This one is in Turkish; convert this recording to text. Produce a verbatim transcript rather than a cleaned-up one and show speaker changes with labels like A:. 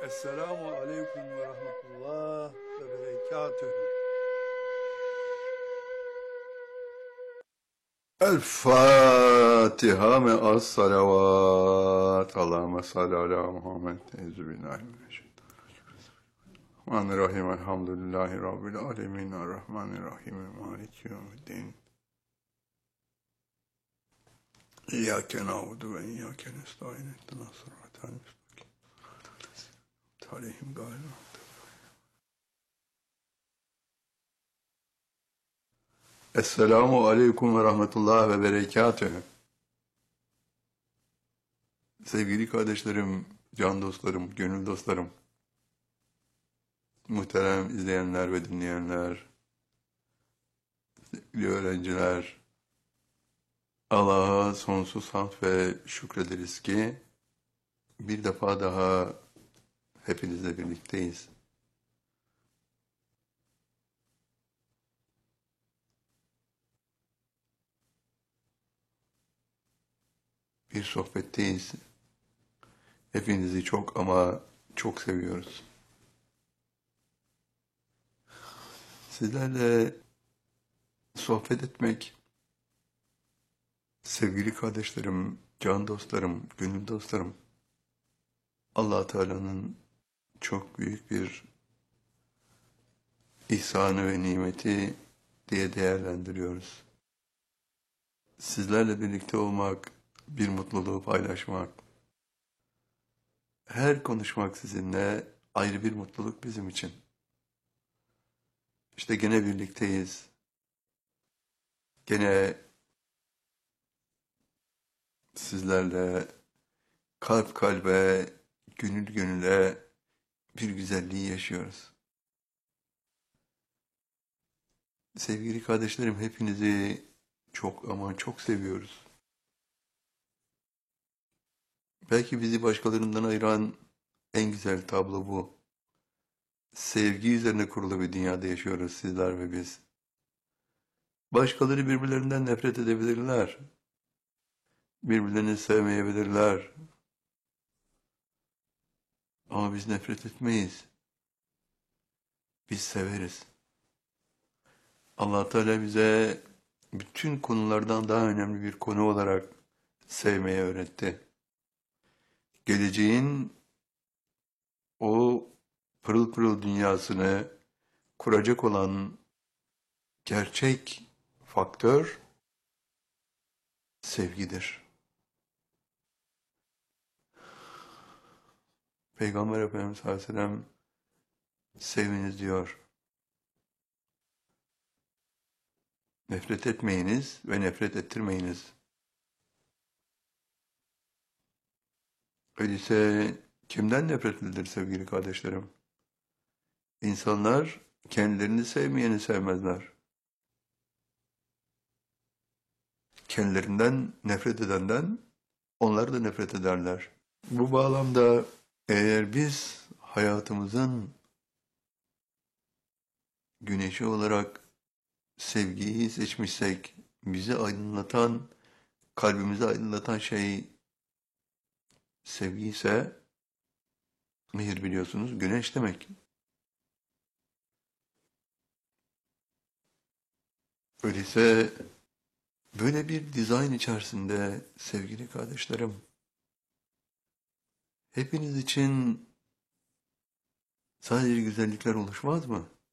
A: Esselamu aleyküm ve rahmetullah ve berekatühü. El Fatiha me as salavat. Allahümme salli ala Muhammed. Euzubillahimineşşeytanirracim. Elhamdülillahi Rabbil alemin. Errahmanirrahim. Maliki yevmiddin. İyyâke na'budu ve iyyâke nestaîn. İhdinas sıratal müstakîm. Aleyhim gâlibe. Esselamu aleyküm ve rahmetullah ve berekatühü. Sevgili kardeşlerim, can dostlarım, gönül dostlarım, muhterem izleyenler ve dinleyenler, sevgili öğrenciler, Allah'a sonsuz hamd ve şükrederiz ki bir defa daha hepinizle birlikteyiz. Bir sohbetteyiz. Hepinizi çok ama çok seviyoruz. Sizlerle sohbet etmek, sevgili kardeşlerim, can dostlarım, gönül dostlarım, Allah Teala'nın çok büyük bir ihsanı ve nimeti diye değerlendiriyoruz. Sizlerle birlikte olmak, bir mutluluğu paylaşmak, her konuşmak sizinle ayrı bir mutluluk bizim için. İşte gene birlikteyiz. Gene sizlerle kalp kalbe, gönül gönüle bir güzelliği yaşıyoruz. Sevgili kardeşlerim, hepinizi çok ama çok seviyoruz. Belki bizi başkalarından ayıran en güzel tablo bu. Sevgi üzerine kurulu bir dünyada yaşıyoruz sizler ve biz. Başkaları birbirlerinden nefret edebilirler. Birbirlerini sevmeyebilirler. Ama biz nefret etmeyiz. Biz severiz. Allah Teala bize bütün konulardan daha önemli bir konu olarak sevmeyi öğretti. Geleceğin o pırıl pırıl dünyasını kuracak olan gerçek faktör sevgidir. Peygamber Efendimiz sallallahu aleyhi ve sellem seviniz diyor. Nefret etmeyiniz ve nefret ettirmeyiniz. Öyleyse kimden nefret edilir sevgili kardeşlerim? İnsanlar kendilerini sevmeyeni sevmezler. Kendilerinden nefret edenden onlar da nefret ederler. Bu bağlamda eğer biz hayatımızın güneşi olarak sevgiyi seçmişsek, bizi aydınlatan, kalbimizi aydınlatan şey sevgi ise, mihir biliyorsunuz güneş demek. Öyleyse böyle bir dizayn içerisinde sevgili kardeşlerim, hepiniz için sadece güzellikler oluşmaz mı?